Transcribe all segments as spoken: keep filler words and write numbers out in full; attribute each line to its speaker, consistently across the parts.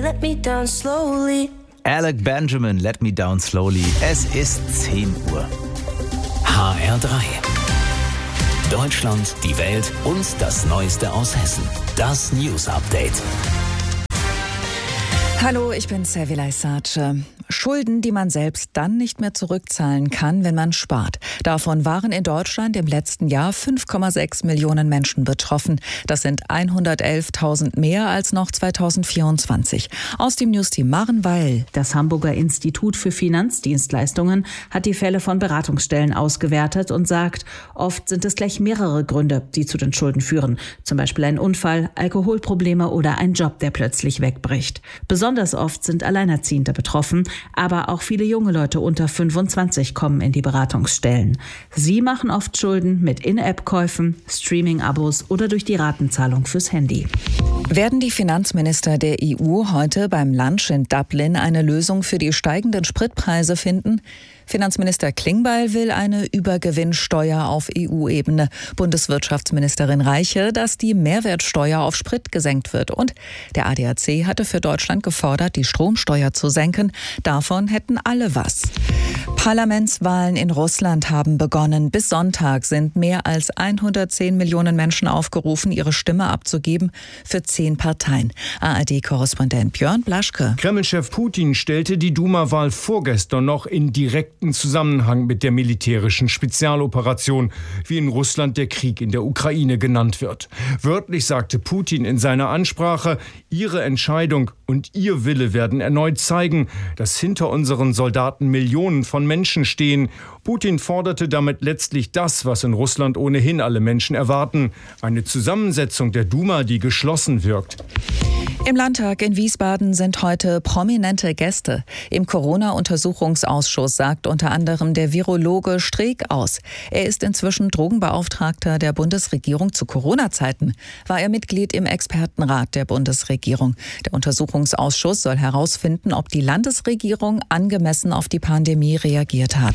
Speaker 1: let me down slowly.
Speaker 2: Alec Benjamin, Let Me Down Slowly. Es ist zehn Uhr.
Speaker 3: H R drei. Deutschland, die Welt und das Neueste aus Hessen. Das News Update.
Speaker 4: Hallo, ich bin Servilay Sace. Schulden, die man selbst dann nicht mehr zurückzahlen kann, wenn man spart. Davon waren in Deutschland im letzten Jahr fünf Komma sechs Millionen Menschen betroffen. Das sind hundertelftausend mehr als noch zweitausendvierundzwanzig. Aus dem Newsteam Maren Weil.
Speaker 5: Das Hamburger Institut für Finanzdienstleistungen hat die Fälle von Beratungsstellen ausgewertet und sagt, oft sind es gleich mehrere Gründe, die zu den Schulden führen. Zum Beispiel ein Unfall, Alkoholprobleme oder ein Job, der plötzlich wegbricht. Besonders oft sind Alleinerziehende betroffen, aber auch viele junge Leute unter fünfundzwanzig kommen in die Beratungsstellen. Sie machen oft Schulden mit In-App-Käufen, Streaming-Abos oder durch die Ratenzahlung fürs Handy.
Speaker 4: Werden die Finanzminister der E U heute beim Lunch in Dublin eine Lösung für die steigenden Spritpreise finden? Finanzminister Klingbeil will eine Übergewinnsteuer auf E U-Ebene. Bundeswirtschaftsministerin Reiche, dass die Mehrwertsteuer auf Sprit gesenkt wird. Und der A D A C hatte für Deutschland gefordert, die Stromsteuer zu senken. Davon hätten alle was. Parlamentswahlen in Russland haben begonnen. Bis Sonntag sind mehr als hundertzehn Millionen Menschen aufgerufen, ihre Stimme abzugeben für zehn Parteien. A R D-Korrespondent Björn Blaschke.
Speaker 6: Kreml-Chef Putin stellte die Duma-Wahl vorgestern noch in direkten Zusammenhang mit der militärischen Spezialoperation, wie in Russland der Krieg in der Ukraine genannt wird. Wörtlich sagte Putin in seiner Ansprache, ihre Entscheidung und ihr Wille werden erneut zeigen, dass hinter unseren Soldaten Millionen von Menschen stehen. Putin forderte damit letztlich das, was in Russland ohnehin alle Menschen erwarten: eine Zusammensetzung der Duma, die geschlossen wirkt.
Speaker 4: Im Landtag in Wiesbaden sind heute prominente Gäste. Im Corona-Untersuchungsausschuss sagt unter anderem der Virologe Streeck aus. Er ist inzwischen Drogenbeauftragter der Bundesregierung. Zu Corona-Zeiten war er Mitglied im Expertenrat der Bundesregierung. Der Untersuchungsausschuss soll herausfinden, ob die Landesregierung angemessen auf die Pandemie reagiert hat.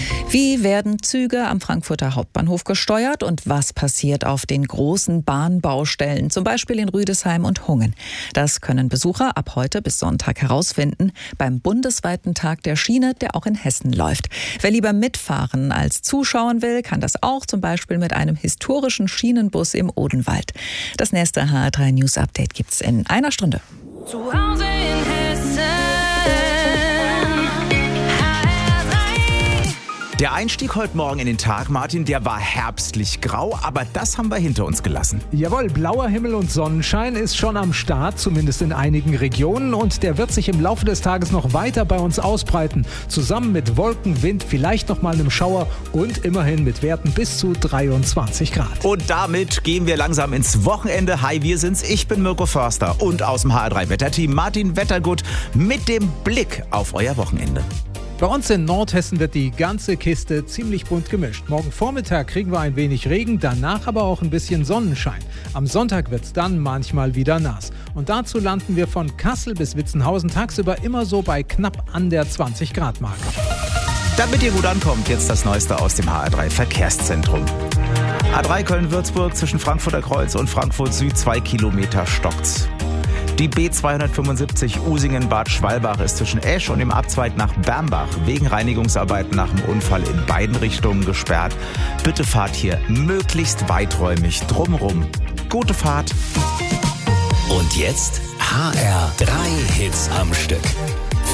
Speaker 4: Wie werden Züge am Frankfurter Hauptbahnhof gesteuert und was passiert auf den großen Bahnbaustellen, zum Beispiel in Rüdesheim und Hungen? Das können Besucher ab heute bis Sonntag herausfinden beim bundesweiten Tag der Schiene, der auch in Hessen läuft. Wer lieber mitfahren als zuschauen will, kann das auch zum Beispiel mit einem historischen Schienenbus im Odenwald. Das nächste H R drei News Update gibt's in einer Stunde.
Speaker 1: Zu Hause in Hessen.
Speaker 2: Der Einstieg heute Morgen in den Tag, Martin, der war herbstlich grau, aber das haben wir hinter uns gelassen.
Speaker 7: Jawohl, blauer Himmel und Sonnenschein ist schon am Start, zumindest in einigen Regionen, und der wird sich im Laufe des Tages noch weiter bei uns ausbreiten. Zusammen mit Wolken, Wind, vielleicht noch mal einem Schauer und immerhin mit Werten bis zu dreiundzwanzig Grad.
Speaker 2: Und damit gehen wir langsam ins Wochenende. Hi, wir sind's. Ich bin Mirko Förster und aus dem H R drei Wetterteam Martin Wettergut mit dem Blick auf euer Wochenende.
Speaker 7: Bei uns in Nordhessen wird die ganze Kiste ziemlich bunt gemischt. Morgen Vormittag kriegen wir ein wenig Regen, danach aber auch ein bisschen Sonnenschein. Am Sonntag wird es dann manchmal wieder nass. Und dazu landen wir von Kassel bis Witzenhausen tagsüber immer so bei knapp an der zwanzig Grad Marke.
Speaker 2: Damit ihr gut ankommt, jetzt das Neueste aus dem H R drei Verkehrszentrum. A drei Köln-Würzburg zwischen Frankfurter Kreuz und Frankfurt Süd, zwei Kilometer stockt's. Die B zweihundertfünfundsiebzig Usingen-Bad Schwalbach ist zwischen Esch und dem Abzweig nach Bermbach wegen Reinigungsarbeiten nach dem Unfall in beiden Richtungen gesperrt. Bitte fahrt hier möglichst weiträumig drumrum. Gute Fahrt.
Speaker 3: Und jetzt H R drei Hits am Stück.